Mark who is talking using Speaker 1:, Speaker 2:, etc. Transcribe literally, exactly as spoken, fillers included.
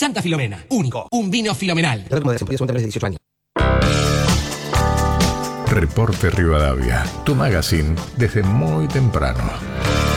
Speaker 1: Santa Filomena, único, un vino filomenal.
Speaker 2: dieciocho años.
Speaker 3: Reporte Rivadavia, tu magazine desde muy temprano.